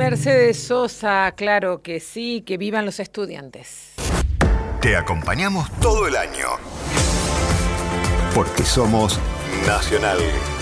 Mercedes Sosa, claro que sí, que vivan los estudiantes. Te acompañamos todo el año. Porque somos Nacional.